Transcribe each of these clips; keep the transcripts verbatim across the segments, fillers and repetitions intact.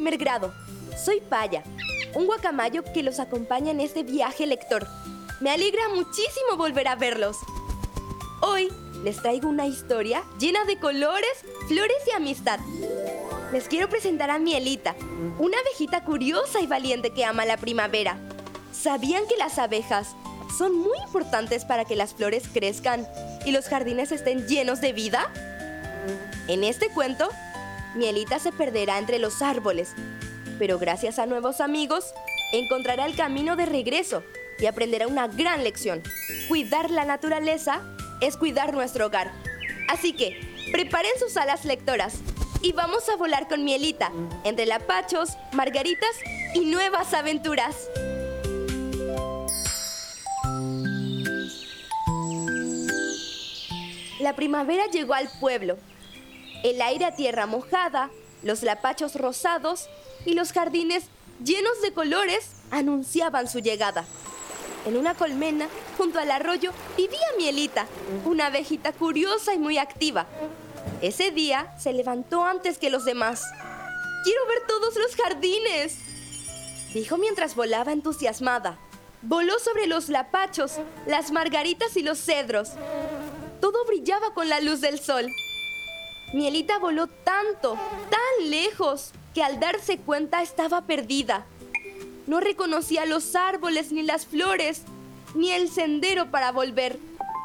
primer grado. Soy Paya, un guacamayo que los acompaña en este viaje lector. Me alegra muchísimo volver a verlos. Hoy les traigo una historia llena de colores, flores y amistad. Les quiero presentar a Mielita, una abejita curiosa y valiente que ama la primavera. ¿Sabían que las abejas son muy importantes para que las flores crezcan y los jardines estén llenos de vida? En este cuento, Mielita se perderá entre los árboles, pero gracias a nuevos amigos, encontrará el camino de regreso y aprenderá una gran lección. Cuidar la naturaleza es cuidar nuestro hogar. Así que, preparen sus alas lectoras y vamos a volar con Mielita entre lapachos, margaritas y nuevas aventuras. La primavera llegó al pueblo. El aire a tierra mojada, los lapachos rosados y los jardines llenos de colores anunciaban su llegada. En una colmena, junto al arroyo, vivía Mielita, una abejita curiosa y muy activa. Ese día se levantó antes que los demás. ¡Quiero ver todos los jardines!, dijo mientras volaba entusiasmada. Voló sobre los lapachos, las margaritas y los cedros. Todo brillaba con la luz del sol. Mielita voló tanto, tan lejos, que al darse cuenta estaba perdida. No reconocía los árboles, ni las flores, ni el sendero para volver.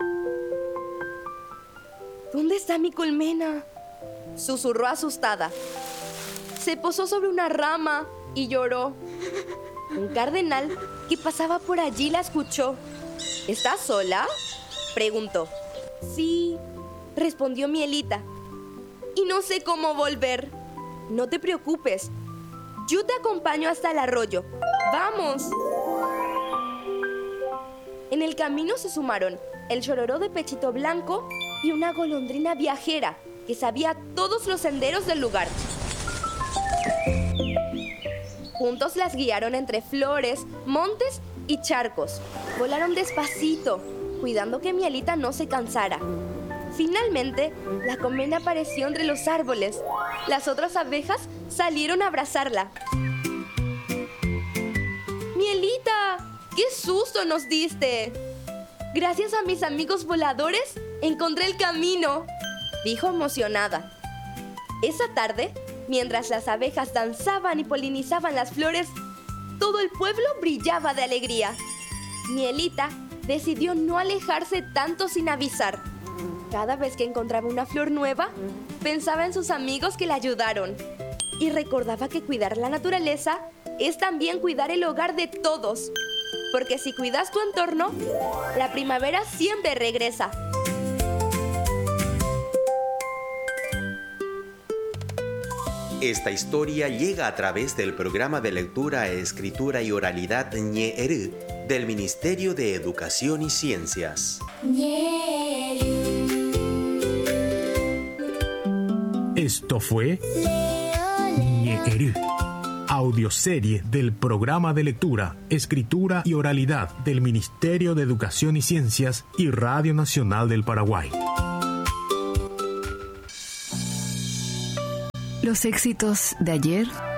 ¿Dónde está mi colmena?, susurró asustada. Se posó sobre una rama y lloró. Un cardenal que pasaba por allí la escuchó. ¿Estás sola?, preguntó. Sí, respondió Mielita. Y no sé cómo volver. No te preocupes. Yo te acompaño hasta el arroyo. ¡Vamos! En el camino se sumaron el chororó de Pechito Blanco y una golondrina viajera que sabía todos los senderos del lugar. Juntos las guiaron entre flores, montes y charcos. Volaron despacito, cuidando que Mielita no se cansara. Finalmente, la colmena apareció entre los árboles. Las otras abejas salieron a abrazarla. ¡Mielita! ¡Qué susto nos diste! Gracias a mis amigos voladores, encontré el camino, dijo emocionada. Esa tarde, mientras las abejas danzaban y polinizaban las flores, todo el pueblo brillaba de alegría. Mielita decidió no alejarse tanto sin avisar. Cada vez que encontraba una flor nueva, pensaba en sus amigos que la ayudaron y recordaba que cuidar la naturaleza es también cuidar el hogar de todos, porque si cuidas tu entorno, la primavera siempre regresa. Esta historia llega a través del programa de lectura, escritura y oralidad Ñe'erü del Ministerio de Educación y Ciencias. Esto fue Ñe'erü, audioserie del programa de lectura, escritura y oralidad del Ministerio de Educación y Ciencias y Radio Nacional del Paraguay. Los éxitos de ayer